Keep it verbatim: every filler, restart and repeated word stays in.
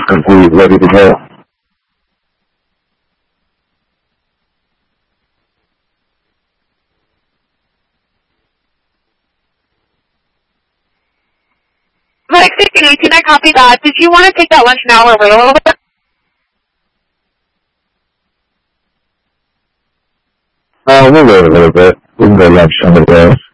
complete, ready to go. Mike sixteen eighteen, I copy that. Did you want to take that lunch now or wait a little bit? Uh, we'll wait a little bit. We can go lunch somewhere else.